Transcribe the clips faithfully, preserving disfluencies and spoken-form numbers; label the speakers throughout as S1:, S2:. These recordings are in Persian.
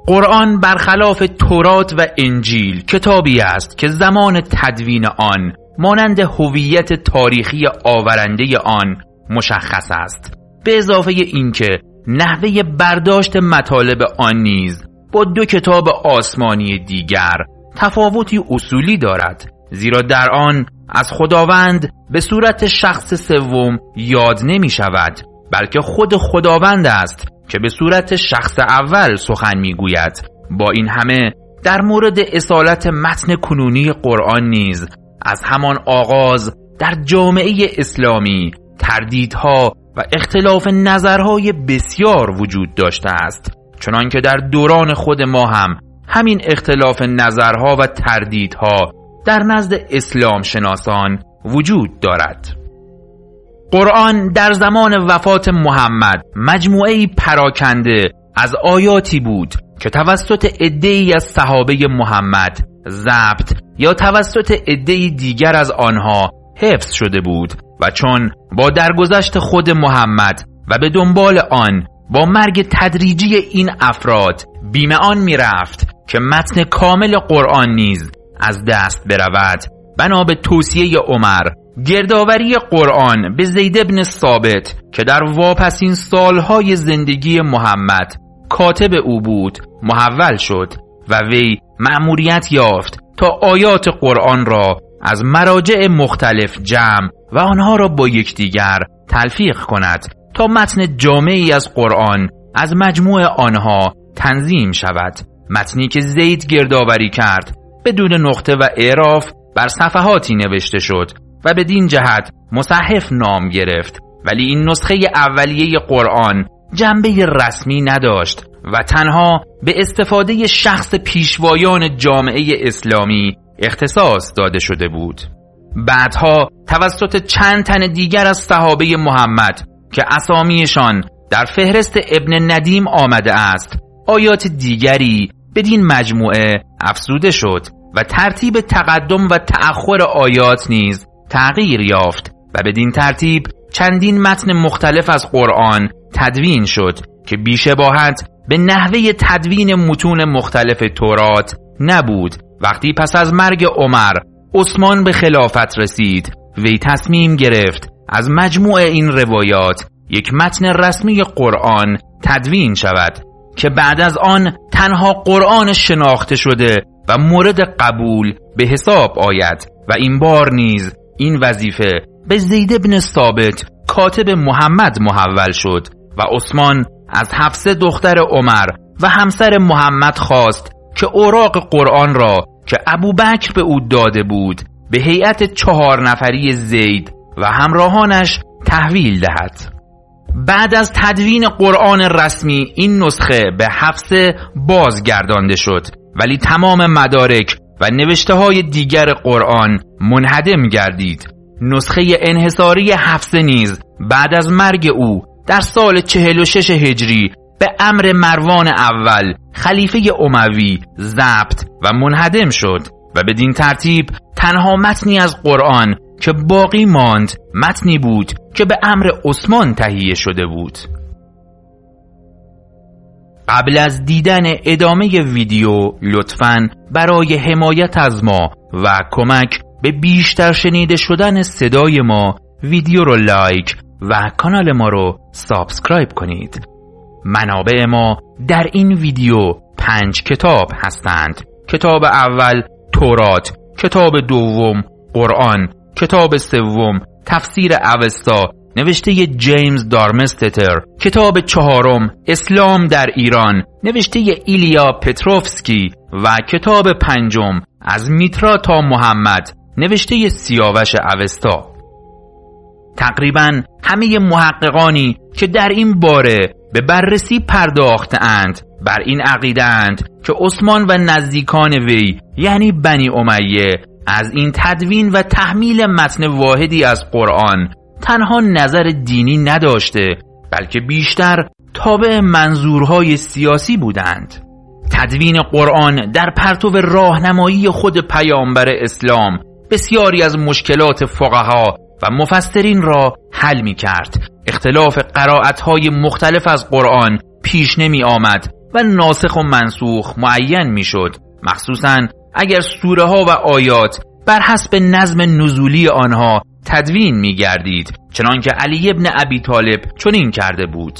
S1: قرآن برخلاف تورات و انجیل کتابی است که زمان تدوین آن مانند هویت تاریخی آورنده آن مشخص است، به اضافه اینکه نحوه برداشت مطالب آن نیز با دو کتاب آسمانی دیگر تفاوتی اصولی دارد، زیرا در آن از خداوند به صورت شخص سوم یاد نمی شود، بلکه خود خداوند است که به صورت شخص اول سخن می گوید. با این همه در مورد اصالت متن کنونی قرآن نیز از همان آغاز در جامعه اسلامی تردیدها و اختلاف نظرهای بسیار وجود داشته است، چنانکه در دوران خود ما هم همین اختلاف نظرها و تردیدها در نزد اسلام شناسان وجود دارد. قرآن در زمان وفات محمد مجموعه‌ای پراکنده از آیاتی بود که توسط عده‌ای از صحابه محمد ضبط یا توسط عده‌ای دیگر از آنها حفظ شده بود و چون با درگذشت خود محمد و به دنبال آن با مرگ تدریجی این افراد بیم آن می رفت که متن کامل قرآن نیز از دست برود، بنا به توصیه عمر گردآوری قرآن به زید بن ثابت که در واپسین سالهای زندگی محمد کاتب او بود محول شد و وی مأموریت یافت تا آیات قرآن را از مراجع مختلف جمع و آنها را با یکدیگر تلفیق کند تا متن جامعی از قرآن از مجموع آنها تنظیم شود. متنی که زید گردآوری کرد بدون نقطه و اعراف بر صفحاتی نوشته شد و بدین جهت مصحف نام گرفت، ولی این نسخه اولیه قرآن جنبه رسمی نداشت و تنها به استفاده شخص پیشوایان جامعه اسلامی اختصاص داده شده بود. بعدها توسط چند تن دیگر از صحابه محمد که اسامیشان در فهرست ابن ندیم آمده است آیات دیگری بدین مجموعه افزوده شد و ترتیب تقدم و تأخر آیات نیز تغییر یافت و بدین ترتیب چندین متن مختلف از قرآن تدوین شد که بیشباهت به نحوه تدوین متون مختلف تورات نبود. وقتی پس از مرگ عمر عثمان به خلافت رسید، وی تصمیم گرفت از مجموع این روایات یک متن رسمی قرآن تدوین شود که بعد از آن تنها قرآن شناخته شده و مورد قبول به حساب آید و این بار نیز این وظیفه به زید بن ثابت کاتب محمد محول شد و عثمان از حفصه دختر عمر و همسر محمد خواست که اوراق قرآن را که ابوبکر به او داده بود به هیئت چهار نفری زید و همراهانش تحویل دهد. بعد از تدوین قرآن رسمی این نسخه به حفصه بازگردانده شد، ولی تمام مدارک و نوشته های دیگر قرآن منهدم گردید. نسخه انحصاری حفصه نیز بعد از مرگ او در سال چهل و شش هجری به امر مروان اول خلیفه اموی ضبط و منهدم شد و بدین ترتیب تنها متنی از قرآن که باقی ماند متنی بود که به امر عثمان تهیه شده بود. قبل از دیدن ادامه ویدیو لطفاً برای حمایت از ما و کمک به بیشتر شنیده شدن صدای ما ویدیو رو لایک و کانال ما رو سابسکرایب کنید. منابع ما در این ویدیو پنج کتاب هستند. کتاب اول تورات، کتاب دوم قرآن، کتاب سوم تفسیر اوستا نوشته جیمز دارمستتر، کتاب چهارم اسلام در ایران نوشته ایلیا پتروفسکی و کتاب پنجم از میترا تا محمد نوشته سیاوش اوستا. تقریباً همه محققانی که در این باره به بررسی پرداختند بر این عقیده اند که عثمان و نزدیکان وی یعنی بنی امیه از این تدوین و تحمیل متن واحدی از قرآن تنها نظر دینی نداشته، بلکه بیشتر تابع منظورهای سیاسی بودند. تدوین قرآن در پرتو راهنمایی خود پیامبر اسلام بسیاری از مشکلات فقها و مفسرین را حل می کرد. اختلاف قرائت‌های مختلف از قرآن پیش نمی آمد و ناسخ و منسوخ معین میشد، مخصوصاً اگر سوره ها و آیات بر حسب نظم نزولی آنها تدوین می گردید، چنانکه علی ابن ابی طالب چنین کرده بود.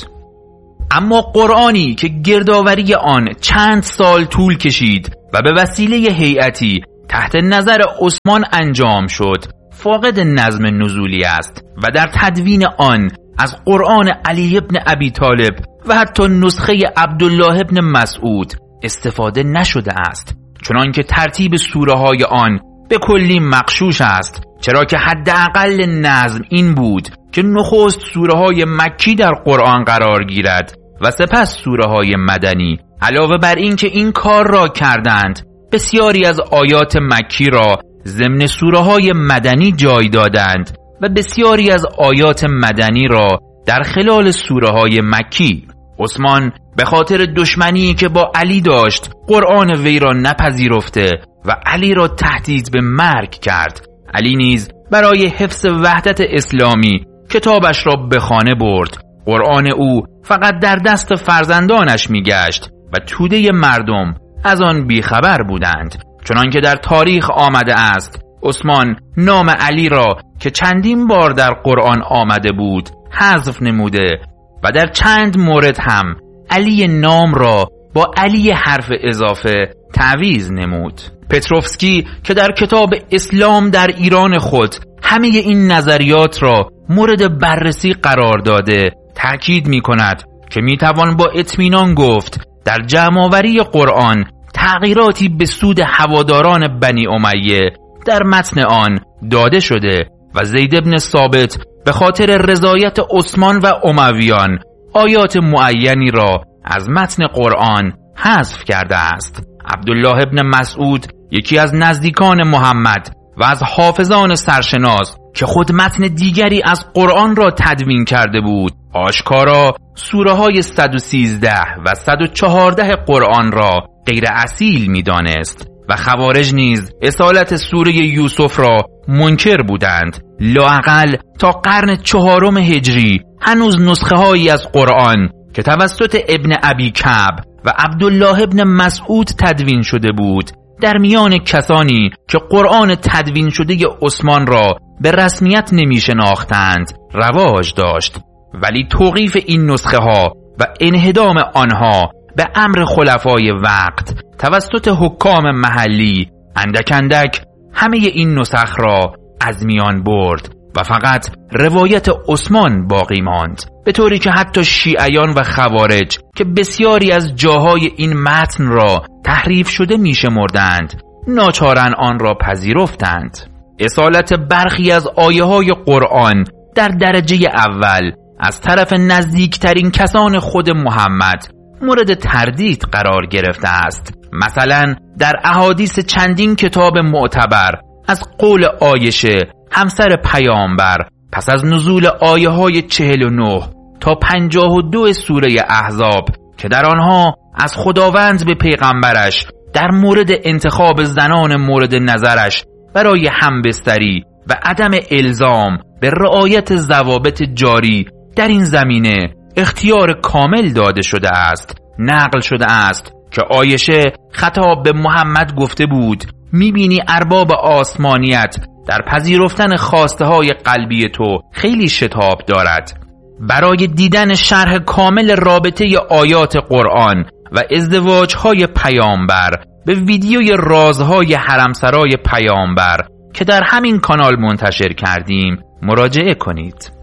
S1: اما قرآنی که گردآوری آن چند سال طول کشید و به وسیله هیئتی تحت نظر عثمان انجام شد، فاقد نظم نزولی است و در تدوین آن از قرآن علی ابن ابی طالب و حتی نسخه عبدالله ابن مسعود استفاده نشده است، چنانکه ترتیب سوره های آن به کلی مغشوش است، چرا که حداقل نظم این بود که نخست سوره های مکی در قرآن قرار گیرد و سپس سوره های مدنی. علاوه بر این که این کار را کردند، بسیاری از آیات مکی را ضمن سوره های مدنی جای دادند و بسیاری از آیات مدنی را در خلال سوره های مکی. عثمان به خاطر دشمنی که با علی داشت قرآن وی را نپذیرفته و علی را تهدید به مرگ کرد. علی نیز برای حفظ وحدت اسلامی کتابش را به خانه برد. قرآن او فقط در دست فرزندانش میگشت و توده مردم از آن بیخبر بودند، چنانکه در تاریخ آمده است عثمان نام علی را که چندین بار در قرآن آمده بود حذف نموده و در چند مورد هم علی نام را با علی حرف اضافه تعویض نمود. پتروفسکی که در کتاب اسلام در ایران خود همه این نظریات را مورد بررسی قرار داده، تأکید می کند که می توان با اطمینان گفت در جمع‌آوری قرآن تغییراتی به سود هواداران بنی امیه در متن آن داده شده و زید بن ثابت به خاطر رضایت عثمان و امویان آیات معینی را از متن قرآن حذف کرده است. عبدالله ابن مسعود یکی از نزدیکان محمد و از حافظان سرشناس که خود متن دیگری از قرآن را تدوین کرده بود، آشکارا سوره های صد و سیزده و صد و چهارده قرآن را غیر اصیل می دانست و خوارج نیز اصالت سوره یوسف را منکر بودند. لااقل تا قرن چهارم هجری هنوز نسخه هایی از قرآن که توسط ابن ابی کعب و عبدالله ابن مسعود تدوین شده بود در میان کسانی که قرآن تدوین شده عثمان را به رسمیت نمی شناختند رواج داشت، ولی توقیف این نسخه ها و انهدام آنها به امر خلفای وقت توسط حکام محلی اندک اندک همه این نسخ را از میان برد و فقط روایت عثمان باقی ماند، به طوری که حتی شیعیان و خوارج که بسیاری از جاهای این متن را تحریف شده میشمردند ناچارن آن را پذیرفتند. اصالت برخی از آیه های قرآن در درجه اول از طرف نزدیکترین کسان خود محمد مورد تردید قرار گرفته است. مثلا در احادیث چندین کتاب معتبر از قول عایشه همسر پیامبر پس از نزول آیه های چهل و نه تا پنجاه و دو سوره احزاب که در آنها از خداوند به پیغمبرش در مورد انتخاب زنان مورد نظرش برای همبستری و عدم الزام به رعایت ضوابط جاری در این زمینه اختیار کامل داده شده است، نقل شده است که عایشه خطاب به محمد گفته بود میبینی ارباب آسمانیت در پذیرفتن خواسته های قلبی تو خیلی شتاب دارد. برای دیدن شرح کامل رابطه آیات قرآن و ازدواج های پیامبر به ویدیوی رازهای حرمسرای پیامبر که در همین کانال منتشر کردیم مراجعه کنید.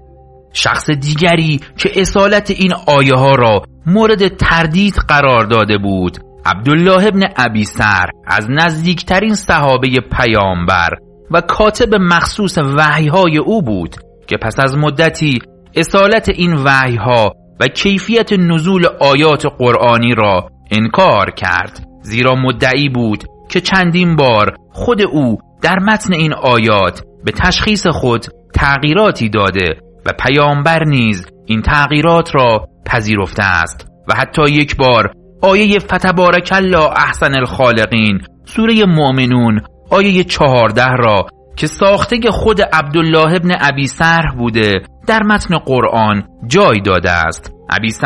S1: شخص دیگری که اصالت این آیه ها را مورد تردید قرار داده بود عبدالله ابن ابی سرح از نزدیکترین صحابه پیامبر و کاتب مخصوص وحی های او بود که پس از مدتی اصالت این وحی ها و کیفیت نزول آیات قرآنی را انکار کرد، زیرا مدعی بود که چندین بار خود او در متن این آیات به تشخیص خود تغییراتی داده و پیامبر نیز این تغییرات را پذیرفته است و حتی یک بار آیه فتبارک الله احسن الخالقین سوره مؤمنون آیه چهارده را که ساخته خود عبدالله ابن ابی سرح بوده در متن قرآن جای داده است. ابی سرح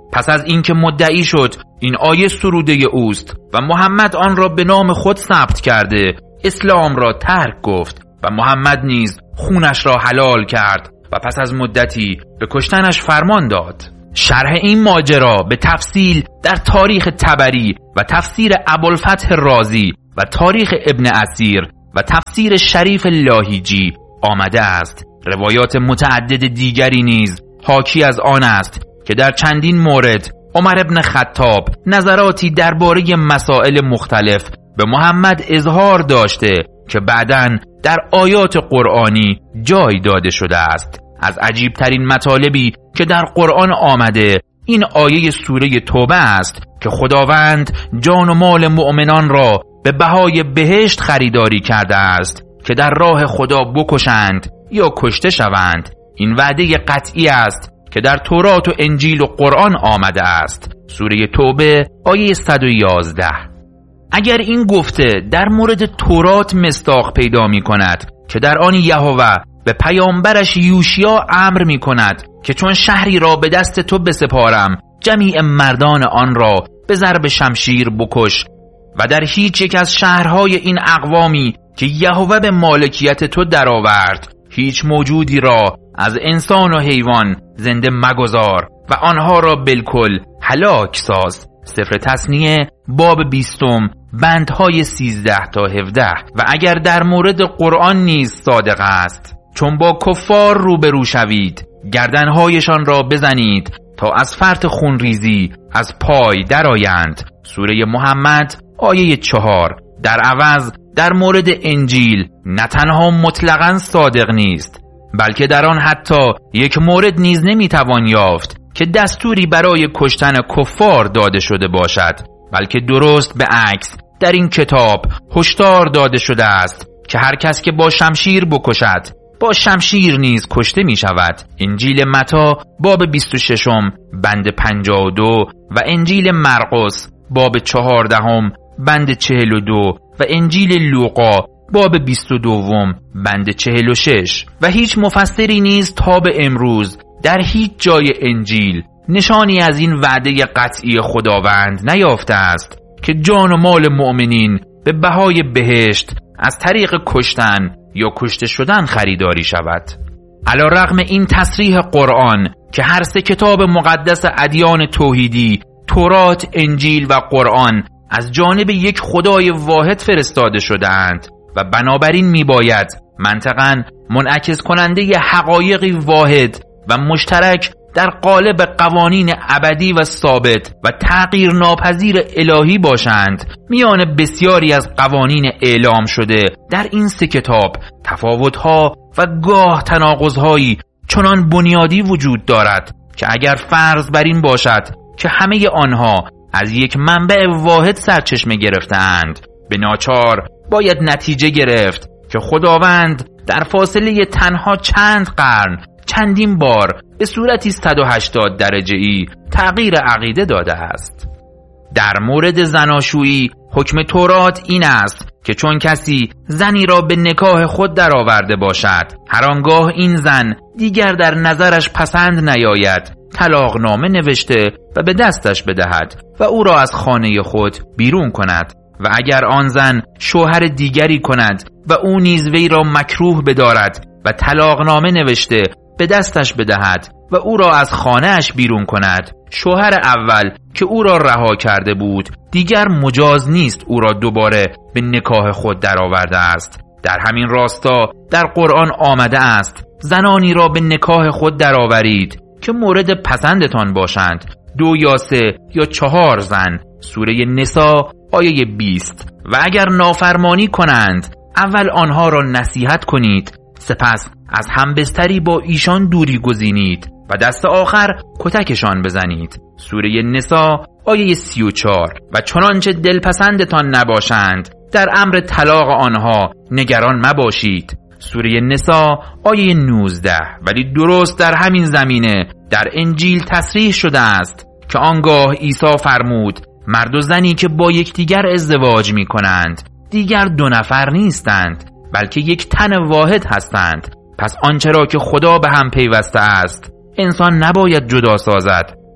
S1: پس از اینکه مدعی شد این آیه سروده اوست و محمد آن را به نام خود ثبت کرده، اسلام را ترک گفت و محمد نیز خونش را حلال کرد و پس از مدتی به کشتنش فرمان داد. شرح این ماجرا به تفصیل در تاریخ طبری و تفسیر ابوالفتح رازی و تاریخ ابن اسیر و تفسیر شریف لاهیجی آمده است. روایات متعدد دیگری نیز حاکی از آن است که در چندین مورد عمر ابن خطاب نظراتی درباره مسائل مختلف به محمد اظهار داشته که بعداً در آیات قرآنی جای داده شده است. از عجیب ترین مطالبی که در قرآن آمده این آیه سوره توبه است که خداوند جان و مال مؤمنان را به بهای بهشت خریداری کرده است که در راه خدا بکشند یا کشته شوند. این وعده قطعی است که در تورات و انجیل و قرآن آمده است. سوره توبه آیه صد و یازده. اگر این گفته در مورد تورات مصداق پیدا می کند که در آن یهوه به پیامبرش یوشیا امر می کند که چون شهری را به دست تو بسپارم جمیع مردان آن را به ضرب شمشیر بکش و در هیچ یک از شهرهای این اقوامی که یهوه به مالکیت تو درآورد هیچ موجودی را از انسان و حیوان زنده مگذار و آنها را بالکل هلاک ساز. سفر تثنیه باب بیستم بندهای سیزده تا هفده. و اگر در مورد قرآن نیز صادق است، چون با کفار روبرو شوید گردنهایشان را بزنید تا از فرط خونریزی از پای درآیند. سوره محمد آیه چهار. در عوض در مورد انجیل نه تنها مطلقاً صادق نیست، بلکه در آن حتی یک مورد نیز نمیتوان یافت که دستوری برای کشتن کفار داده شده باشد، بلکه درست به عکس در این کتاب هشدار داده شده است که هر کس که با شمشیر بکشد با شمشیر نیز کشته می شود. انجیل متی باب بیست و ششم بند پنجاه و دو و انجیل مرقس باب چهاردهم بند چهل و دو و انجیل لوقا باب بیست و دوم بند چهل و شش. و هیچ مفسری نیز تا به امروز در هیچ جای انجیل نشانی از این وعده قطعی خداوند نیافته است که جان و مال مؤمنین به بهای بهشت از طریق کشتن یا کشته شدن خریداری شود. علی رغم این تصریح قرآن که هر سه کتاب مقدس ادیان توحیدی تورات، انجیل و قرآن از جانب یک خدای واحد فرستاده شده‌اند و بنابراین میباید منطقاً منعکس کننده حقایقی واحد و مشترک در قالب قوانین ابدی و ثابت و تغییر ناپذیر الهی باشند، میان بسیاری از قوانین اعلام شده در این سه کتاب تفاوت‌ها و گاه تناقض‌هایی چنان بنیادی وجود دارد که اگر فرض بر این باشد که همه آنها از یک منبع واحد سرچشمه گرفتند، به ناچار باید نتیجه گرفت که خداوند در فاصله تنها چند قرن چندین بار به صورتی صد و هشتاد درجه ای تغییر عقیده داده است. در مورد زناشویی حکم تورات این است که چون کسی زنی را به نکاح خود درآورده باشد، هر آنگاه این زن دیگر در نظرش پسند نیاید طلاقنامه نوشته و به دستش بدهد و او را از خانه خود بیرون کند. و اگر آن زن شوهر دیگری کند و او نیز وی را مکروه بدارد و طلاقنامه نوشته به دستش بدهد و او را از خانه‌اش بیرون کند، شوهر اول که او را رها کرده بود دیگر مجاز نیست او را دوباره به نکاح خود درآورده است. در همین راستا در قرآن آمده است زنانی را به نکاح خود درآورید که مورد پسندتان باشند، دو یا سه یا چهار زن. سوره نساء آیه بیست. و اگر نافرمانی کنند اول آنها را نصیحت کنید، سپس از همبستری با ایشان دوری گزینید و دست آخر کتکشان بزنید. سوره نساء آیه سی و چهار. و چنانچه دلپسندتان نباشند در امر طلاق آنها نگران مباشید. سوره نساء آیه نوزده. ولی درست در همین زمینه در انجیل تصریح شده است که آنگاه عیسی فرمود مرد و زنی که با یکدیگر ازدواج می کنند دیگر دو نفر نیستند بلکه یک تن واحد هستند. پس آنچه را که خدا به هم پیوسته است انسان نباید جدا سازد.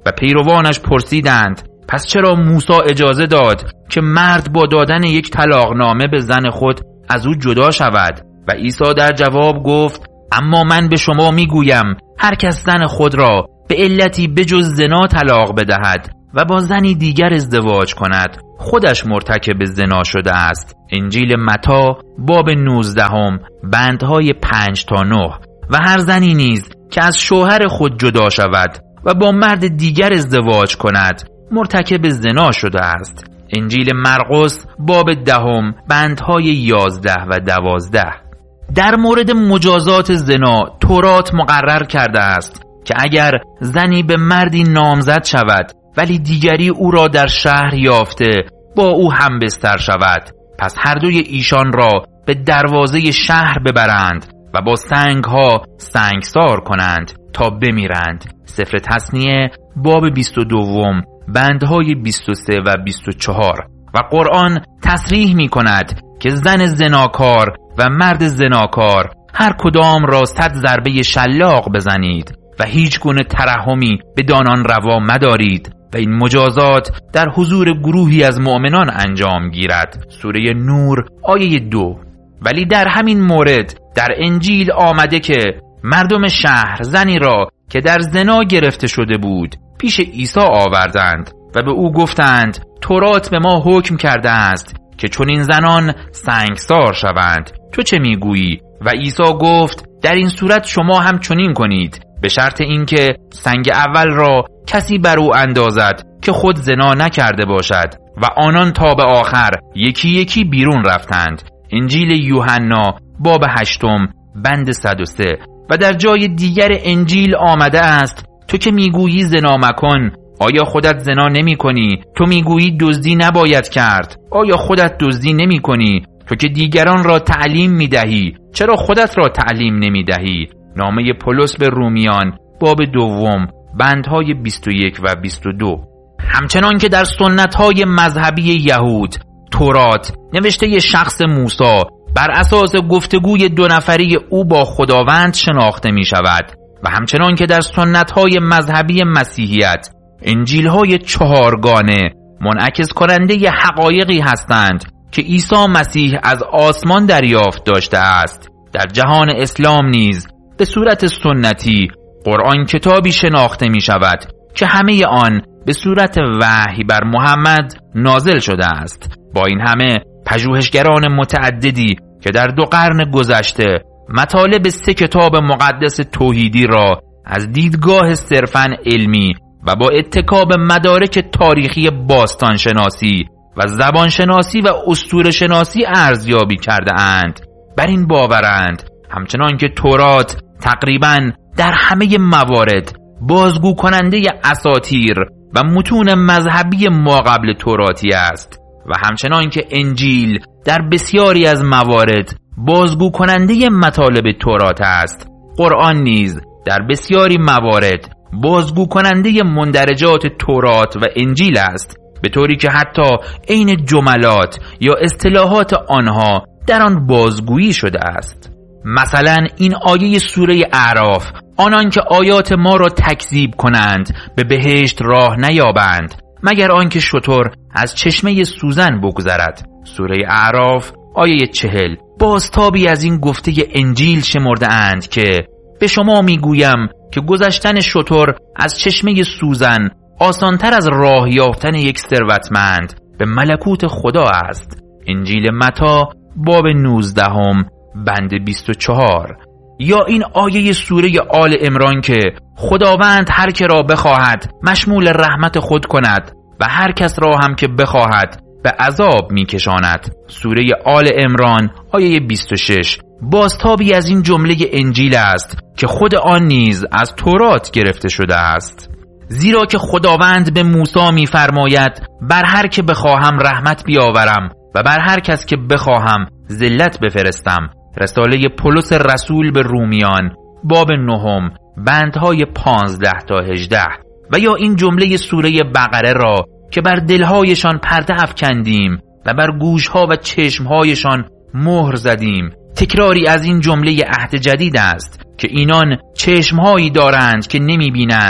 S1: و پیروانش پرسیدند پس چرا موسی اجازه داد که مرد با دادن یک طلاقنامه به زن خود از او جدا شود؟ و عیسی در جواب گفت اما من به شما میگویم هر کس زن خود را به علتی بجز زنا طلاق بدهد و با زنی دیگر ازدواج کند خودش مرتکب زنا شده است. انجیل متی باب نوزدهم بندهای پنج تا نه. و هر زنی نیز که از شوهر خود جدا شود و با مرد دیگر ازدواج کند مرتکب زنا شده است. انجیل مرقس باب دهم بندهای یازده و دوازده. در مورد مجازات زنا تورات مقرر کرده است که اگر زنی به مردی نامزد شود ولی دیگری او را در شهر یافته با او هم بستر شود، پس هر دوی ایشان را به دروازه شهر ببرند و با سنگ ها سنگسار کنند تا بمیرند. سفر تثنیه باب بیست و دوم بندهای بیست و سه و بیست و چهار. و قرآن تصریح می کند که زن زناکار و مرد زناکار هر کدام را صد ضربه شلاق بزنید و هیچ گونه ترحمی به دانان روا مدارید و این مجازات در حضور گروهی از مؤمنان انجام گیرد. سوره نور آیه دو. ولی در همین مورد در انجیل آمده که مردم شهر زنی را که در زنا گرفته شده بود پیش عیسی آوردند و به او گفتند تورات به ما حکم کرده است که چون این زنان سنگسار شوند، تو چه میگویی؟ و عیسی گفت در این صورت شما هم چنین کنید، به شرط اینکه سنگ اول را کسی بر او اندازد که خود زنا نکرده باشد. و آنان تا به آخر یکی یکی بیرون رفتند. انجیل یوحنا باب هشتم بند صد و سه. و در جای دیگر انجیل آمده است تو که میگویی زنا مکن، آیا خودت زنا نمی کنی؟ تو میگویی دزدی نباید کرد، آیا خودت دزدی نمی کنی؟ تو که دیگران را تعلیم می دهی، چرا خودت را تعلیم نمی دهی؟ نامه پولس به رومیان باب دوم بندهای بیست و یک و بیست و دو. همچنان که در سنت‌های مذهبی یهود تورات نوشته شخص موسی بر اساس گفتگوی دو نفری او با خداوند شناخته می شود و همچنان که در سنت‌های مذهبی مسیحیت انجیل‌های چهارگانه منعکس کننده حقایقی هستند که عیسی مسیح از آسمان دریافت داشته است، در جهان اسلام نیز به صورت سنتی قرآن کتابی شناخته می شود که همه آن به صورت وحی بر محمد نازل شده است. با این همه پژوهشگران متعددی که در دو قرن گذشته مطالب سه کتاب مقدس توحیدی را از دیدگاه صرفاً علمی و با اتکا به مدارک تاریخی باستانشناسی و زبانشناسی و اسطوره‌شناسی ارزیابی کرده اند، بر این باورند همچنان که تورات تقریباً در همه موارد بازگو کننده اساطیر و متون مذهبی ماقبل توراتی است و همچنان که انجیل در بسیاری از موارد بازگو کننده مطالب تورات است، قرآن نیز در بسیاری موارد بازگو کننده مندرجات تورات و انجیل است، به طوری که حتی عین جملات یا اصطلاحات آنها در آن بازگویی شده است. مثلا این آیه سوره اعراف، آنان که آیات ما را تکذیب کنند به بهشت راه نیابند مگر آنکه شتر از چشمه سوزن بگذرد. سوره اعراف آیه چهل. بازتابی از این گفته انجیل شمرده اند که به شما میگویم که گذشتن شتر از چشمه سوزن آسانتر از راه یافتن یک ثروتمند به ملکوت خدا است. انجیل متی باب نوزدهم بند بیست و چهار. یا این آیه سوره آل عمران که خداوند هر که را بخواهد مشمول رحمت خود کند و هر کس را هم که بخواهد به عذاب میکشاند. سوره آل عمران آیه بیست و شش. بازتابی از این جمله انجیل است که خود آن نیز از تورات گرفته شده است، زیرا که خداوند به موسی می‌فرماید بر هر که بخواهم رحمت بیاورم و بر هر کس که بخواهم ذلت بفرستم. رساله پولس رسول به رومیان باب نهم بندهای پانزده تا هجده. و یا این جمله سوره بقره را که بر دلهایشان پرده افکندیم و بر گوشها و چشمهایشان مهر زدیم. تکراری از این جمله عهد جدید است که اینان چشمهایی دارند که نمی بینند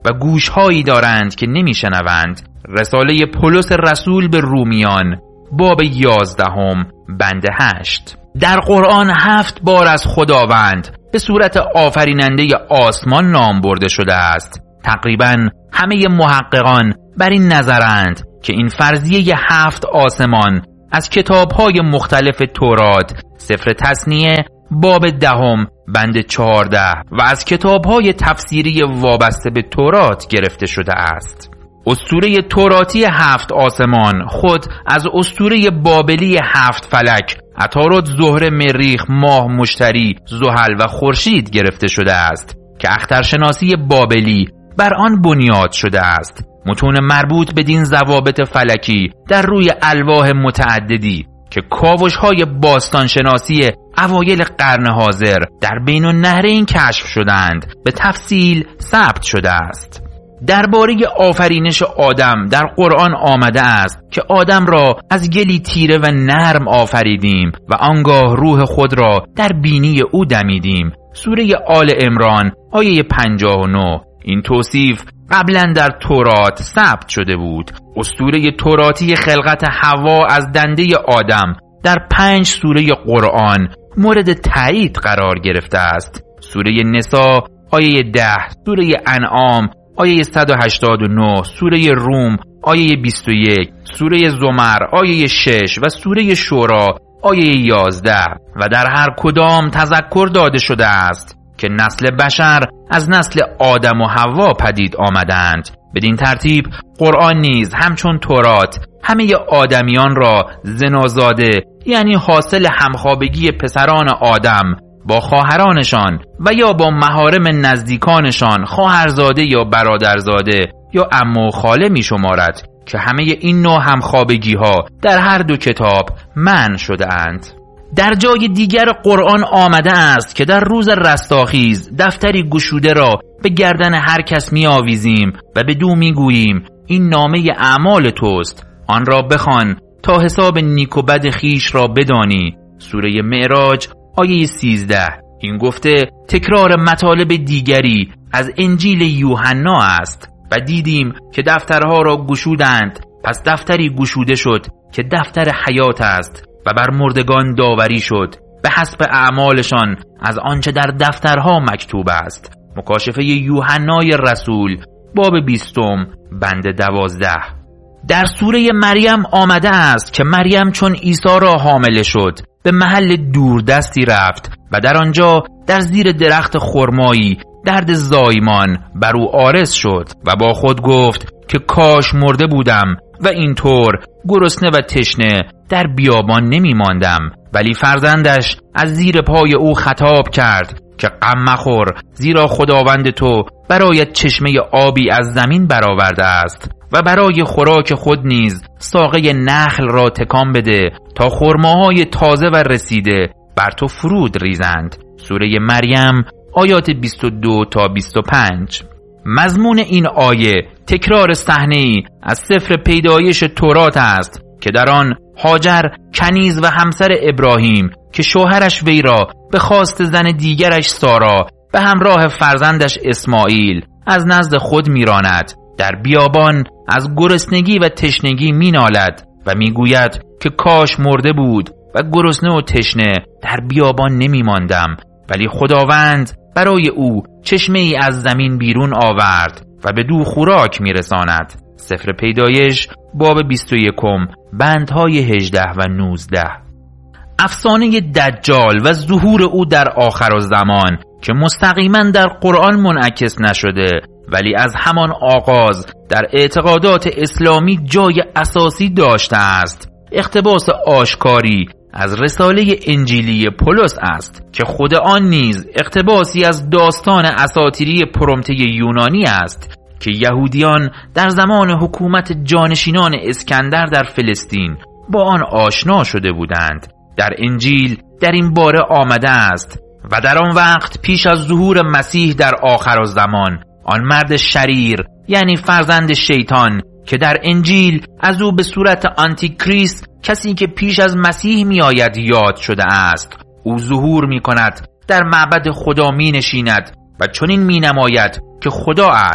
S1: و گوشهایی دارند که نمیشنوند. رساله پولس رسول به رومیان باب یازدهم بند هشت. در قرآن هفت بار از خداوند به صورت آفریننده آسمان نام برده شده است. تقریباً همه محققان بر این نظرند که این فرضیه هفت آسمان از کتاب‌های مختلف تورات، سفر تثنیه باب دهم بند چهارده و از کتاب‌های تفسیری وابسته به تورات گرفته شده است. اسطوره توراتی هفت آسمان خود از اسطوره بابلی هفت فلک، عطارد، زهره، مریخ، ماه، مشتری، زحل و خورشید گرفته شده است که اخترشناسی بابلی بر آن بنیاد شده است. متون مربوط به دین ضوابط فلکی در روی الواح متعددی که کاوش‌های باستانشناسی اوایل قرن حاضر در بین النهرین کشف شدند به تفصیل ثبت شده است. درباره آفرینش آدم در قرآن آمده است که آدم را از گلی تیره و نرم آفریدیم و آنگاه روح خود را در بینی او دمیدیم. سوره آل عمران آیه پنجاه و نه. این توصیف قبلا در تورات ثبت شده بود. اسطوره توراتی خلقت حوا از دنده آدم در پنج سوره قرآن مورد تایید قرار گرفته است. سوره نساء آیه ده، سوره انعام آیه صد و هشتاد و نه، سوره روم آیه بیست و یک، سوره زمر آیه شش و سوره شورا آیه یازده و در هر کدام تذکر داده شده است که نسل بشر از نسل آدم و حوا پدید آمدند. بدین ترتیب قرآن نیز همچون تورات همه آدمیان را زنازاده، یعنی حاصل همخوابگی پسران آدم با خواهرانشان و یا با محارم نزدیکانشان، خواهرزاده یا برادرزاده یا عمو و خاله می شمارد که همه این نوع همخوابگی ها در هر دو کتاب منع شده اند. در جای دیگر قرآن آمده است که در روز رستاخیز دفتری گشوده را به گردن هر کس می آویزیم و به دو می گوییم این نامه اعمال توست، آن را بخوان تا حساب نیک و بد خیش را بدانی. سوره معراج آیه سیزده. این گفته تکرار مطالب دیگری از انجیل یوحنا است. و دیدیم که دفترها را گشودند، پس دفتری گشوده شد که دفتر حیات است و بر مردگان داوری شد به حسب اعمالشان از آنچه در دفترها مکتوب است. مکاشفه یوحنای رسول باب بیستم بند دوازده. در سوره مریم آمده است که مریم چون عیسی را حامله شد به محل دوردستی رفت و در آنجا در زیر درخت خرمایی درد زایمان بر او عارض شد و با خود گفت که کاش مرده بودم و اینطور گرسنه و تشنه در بیابان نمی ماندم. ولی فرزندش از زیر پای او خطاب کرد که غم مخور، زیرا خداوند تو برایت چشمه آبی از زمین برآورده است و برای خوراک خود نیز ساقه نخل را تکان بده تا خرماهای تازه و رسیده بر تو فرود ریزند. سوره مریم آیات بیست و دو تا بیست و پنج. مضمون این آیه تکرار صحنه‌ای از سفر پیدایش تورات است که در آن هاجر کنیز و همسر ابراهیم که شوهرش وی را به خواست زن دیگرش سارا به همراه فرزندش اسماعیل از نزد خود میراند. در بیابان از گرسنگی و تشنگی مینالد و میگوید که کاش مرده بود و گرسنه و تشنه در بیابان نمی ماندم. ولی خداوند برای او چشمه ای از زمین بیرون آورد و به دو خوراک میرساند. سفر پیدایش باب بیست و یکم بندهای هجده و نوزده. افسانه دجال و ظهور او در آخر الزمان که مستقیما در قرآن منعکس نشده ولی از همان آغاز در اعتقادات اسلامی جای اساسی داشته است، اقتباس آشکاری از رساله انجیلی پولس است که خود آن نیز اقتباسی از داستان اساطیری پرومته یونانی است که یهودیان در زمان حکومت جانشینان اسکندر در فلسطین با آن آشنا شده بودند. در انجیل در این باره آمده است و در آن وقت پیش از ظهور مسیح در آخر الزمان آن مرد شریر، یعنی فرزند شیطان که در انجیل از او به صورت آنتی کریست، کسی که پیش از مسیح می آید، یاد شده است، او ظهور می کند، در معبد خدا می نشیند و چنین می نماید که خدا است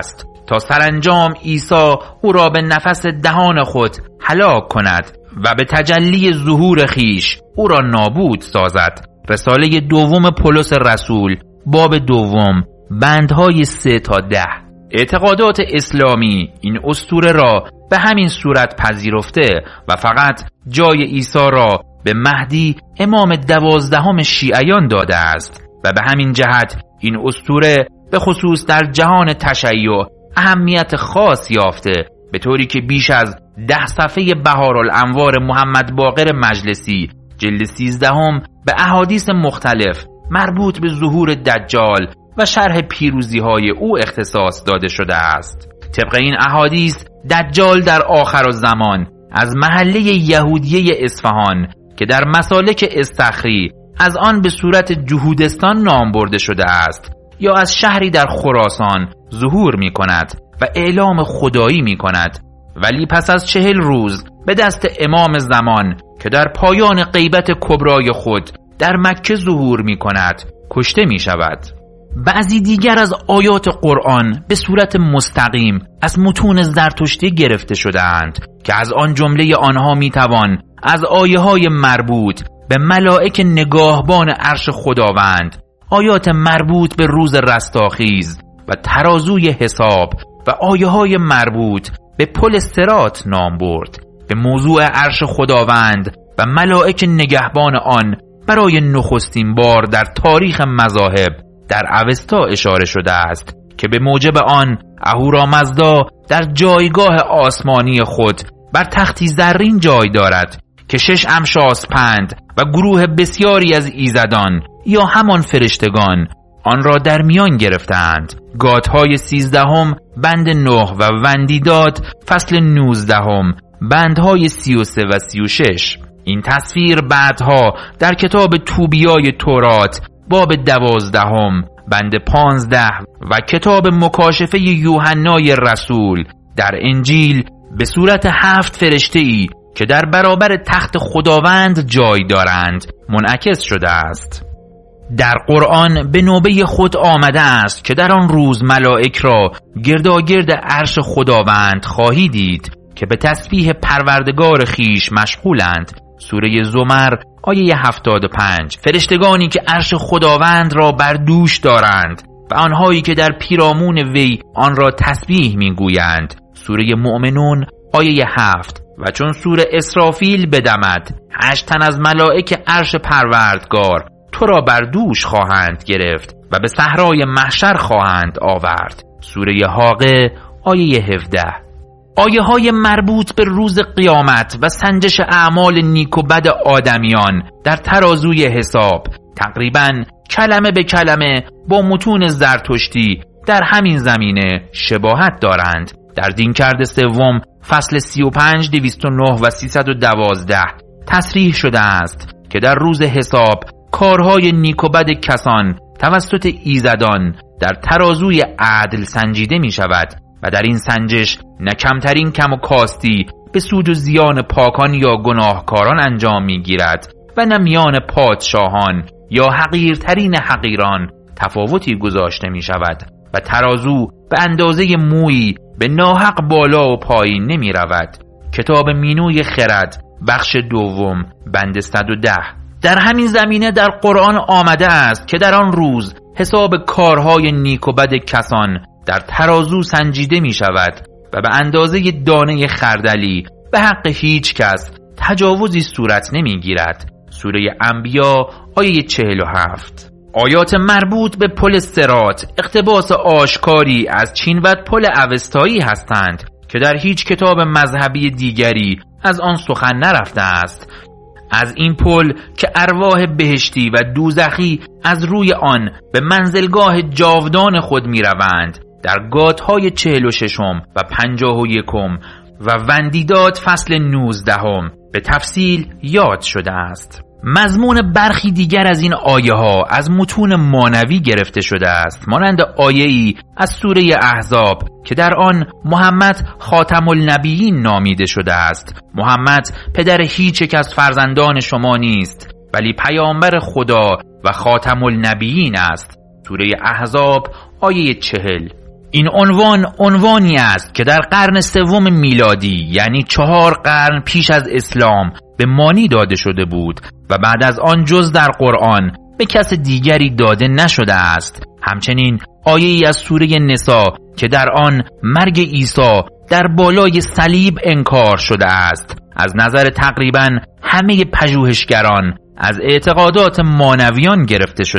S1: تا سرانجام عیسی او را به نفس دهان خود هلاک کند و به تجلی ظهور خیش او را نابود سازد. رساله دوم پولس رسول باب دوم بندهای سه تا ده. اعتقادات اسلامی این اسطوره را به همین صورت پذیرفته و فقط جای عیسی را به مهدی امام دوازدهم شیعیان داده است و به همین جهت این اسطوره به خصوص در جهان تشیع اهمیت خاص یافته، به طوری که بیش از ده صفحه بهارالانوار محمد باقر مجلسی جلد سیزدهم به احادیث مختلف مربوط به ظهور دجال و شرح پیروزی های او اختصاص داده شده است. طبق این احادیث دجال در آخر الزمان از محله یهودیه اصفهان که در مسالک استخری از آن به صورت جهودستان نام برده شده است یا از شهری در خراسان ظهور می کند و اعلام خدایی می کند، ولی پس از چهل روز به دست امام زمان که در پایان غیبت کبرای خود در مکه ظهور می کند کشته می شود. بعضی دیگر از آیات قرآن به صورت مستقیم از متون زرتشتی گرفته شده‌اند که از آن جمله آنها می توان از آیه های مربوط به ملائک نگاهبان عرش خداوند، آیات مربوط به روز رستاخیز و ترازوی حساب و آیه های مربوط به پل صراط نام برد. به موضوع عرش خداوند و ملائک نگهبان آن برای نخستین بار در تاریخ مذاهب در اوستا اشاره شده است که به موجب آن اهورامزدا در جایگاه آسمانی خود بر تختی زرین جای دارد که شش امشاسپند و گروه بسیاری از ایزدان یا همان فرشتگان آن را در میان گرفتند. گاتهای سیزدهم بند نه و وندیداد فصل نوزدهم بندهای سی و سه و سی و شش. این تصویر بعدها در کتاب توبیای تورات باب دوازدهم بند پانزده و کتاب مکاشفه یوحنای رسول در انجیل به صورت هفت فرشته‌ای که در برابر تخت خداوند جای دارند منعکس شده است. در قرآن به نوبه خود آمده است که در آن روز ملائک را گرداگرد عرش خداوند خواهی دید که به تسبیح پروردگار خیش مشغولند. سوره زمر آیه هفتاد و پنج. فرشتگانی که عرش خداوند را بر دوش دارند و آنهایی که در پیرامون وی آن را تسبیح میگویند. سوره مؤمنون آیه هفت. و چون سوره اسرافیل بدمد هشت تن از ملائک عرش پروردگار تو را بر دوش خواهند گرفت و به صحرای محشر خواهند آورد. سوره حاقه آیه هفده. آیه های مربوط به روز قیامت و سنجش اعمال نیک و بد آدمیان در ترازوی حساب تقریباً کلمه به کلمه با متون زرتشتی در همین زمینه شباهت دارند. در دینکرد سوم فصل سی و پنج دویست و نه و سیصد و دوازده تصریح شده است که در روز حساب کارهای نیک و بد کسان توسط ایزدان در ترازوی عدل سنجیده می شود و در این سنجش نه کمترین کم و کاستی به سود و زیان پاکان یا گناهکاران انجام می گیرد و نه میان پادشاهان یا حقیرترین حقیران تفاوتی گذاشته می شود و ترازو به اندازه مویی به ناحق بالا و پایین نمی رود. کتاب مینوی خرد بخش دوم بند صد و ده. در همین زمینه در قرآن آمده است که در آن روز حساب کارهای نیک و بد کسان در ترازو سنجیده می شود و به اندازه دانه خردلی به حق هیچ کس تجاوزی صورت نمی گیرد. سوره انبیا آیه چهل و هفت. آیات مربوط به پل صراط اقتباس آشکاری از چینوت پل اوستایی هستند که در هیچ کتاب مذهبی دیگری از آن سخن نرفته است. از این پل که ارواح بهشتی و دوزخی از روی آن به منزلگاه جاودان خود می روند در گاتهای چهل و ششم و پنجاه و یکم و وندیداد فصل نوزدهم به تفصیل یاد شده است. مضمون برخی دیگر از این آیه ها از متون مانوی گرفته شده است، مانند آیه‌ای از سوره احزاب که در آن محمد خاتم النبیین نامیده شده است. محمد پدر هیچ یک از فرزندان شما نیست ولی پیامبر خدا و خاتم النبیین است. سوره احزاب آیه چهل. این عنوان عنوانی است که در قرن سوم میلادی یعنی چهار قرن پیش از اسلام به مانی داده شده بود و بعد از آن جز در قرآن به کس دیگری داده نشده است. همچنین آیه‌ای از سوره نساء که در آن مرگ عیسی در بالای صلیب انکار شده است. از نظر تقریباً همه پژوهشگران از اعتقادات مانویان گرفته شده